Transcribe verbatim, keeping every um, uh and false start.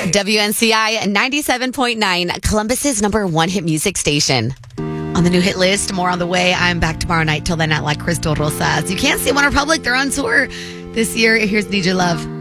W N C I ninety-seven point nine, Columbus's number one hit music station. On the new hit list, more on the way. I'm back tomorrow night. Till then, not like Crystal Rosas. You can't see One Republic. They're on tour this year. Here's Need Your Love.